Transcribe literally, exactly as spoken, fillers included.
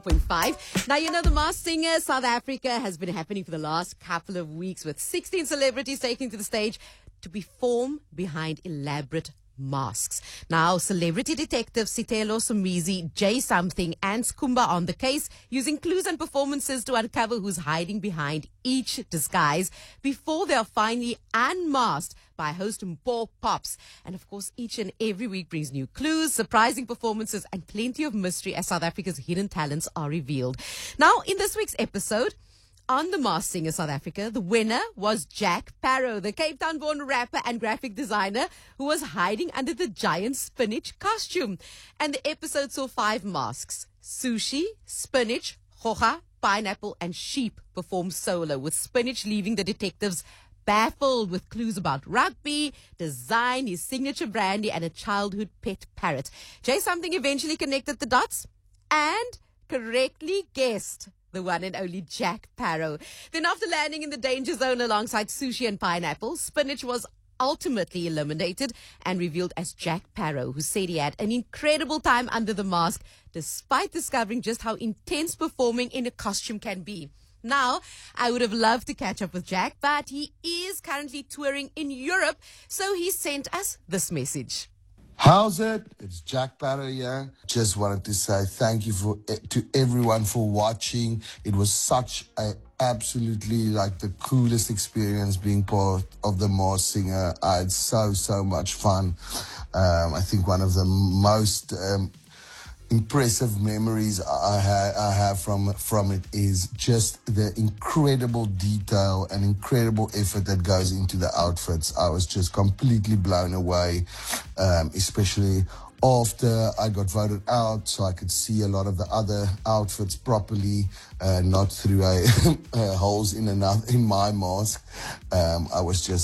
point five. Now, you know, the Masked Singer South Africa has been happening for the last couple of weeks with sixteen celebrities taking to the stage to perform behind elaborate masks. Now, celebrity detectives Sitelo Somizi, Jay Something, and Skumba on the case, using clues and performances to uncover who's hiding behind each disguise before they are finally unmasked by host Mpho Pops. And of course, each and every week brings new clues, surprising performances, and plenty of mystery as South Africa's hidden talents are revealed. Now, in this week's episode, on The Masked Singer South Africa, the winner was Jack Parow, the Cape Town-born rapper and graphic designer who was hiding under the giant spinach costume. And the episode saw five masks: sushi, spinach, hoja, pineapple, and sheep perform solo, with spinach leaving the detectives baffled with clues about rugby, design, his signature brandy, and a childhood pet parrot. Jay Something eventually connected the dots and correctly guessed the one and only Jack Parow. Then, after landing in the danger zone alongside sushi and pineapple, spinach was ultimately eliminated and revealed as Jack Parow, who said he had an incredible time under the mask, despite discovering just how intense performing in a costume can be. Now, I would have loved to catch up with Jack, but he is currently touring in Europe, so he sent us this message. How's it? It's Jack Parow here. Just wanted to say thank you for to everyone for watching. It was such a absolutely like the coolest experience being part of the Masked Singer. I had so so much fun. Um, I think one of the most um, impressive memories I, ha- I have from from it is just the incredible detail and incredible effort that goes into the outfits. I was just completely blown away, um, especially after I got voted out, so I could see a lot of the other outfits properly, uh, not through a, uh, holes in another in my mask. Um, I was just